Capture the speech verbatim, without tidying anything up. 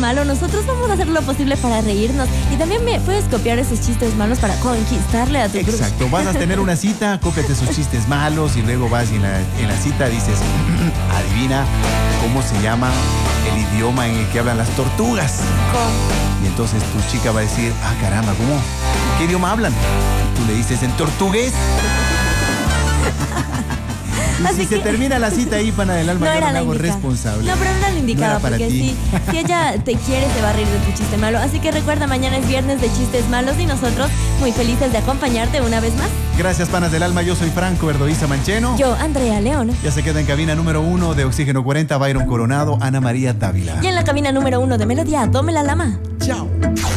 malo, nosotros vamos a hacer lo posible para reírnos. Y también me puedes copiar esos chistes malos para conquistarle a tu crush. Exacto, vas a tener una cita, cópiate esos chistes malos y luego vas y en la, en la cita dices, adivina cómo se llama el idioma en el que hablan las tortugas. ¿Cómo? Y entonces tu chica va a decir, ah, caramba, ¿cómo? ¿Qué idioma hablan? Y tú le dices, en tortugués. Y Así si que... se termina la cita ahí, pana del alma, no yo era me la hago indicada. responsable. No, pero no era la indicada, No era para porque ti. si, si ella te quiere, se va a reír de tu chiste malo. Así que recuerda, mañana es viernes de chistes malos y nosotros muy felices de acompañarte una vez más. Gracias, panas del alma. Yo soy Franco Verdoiza Mancheno. Yo, Andrea León. Ya se queda en cabina número uno de Oxígeno cuarenta, Byron Coronado, Ana María Dávila. Y en la cabina número uno de Melodía, Dome la Lama. Chao.